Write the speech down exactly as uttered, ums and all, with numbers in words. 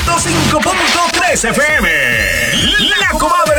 ciento cinco punto tres F M. La Comadre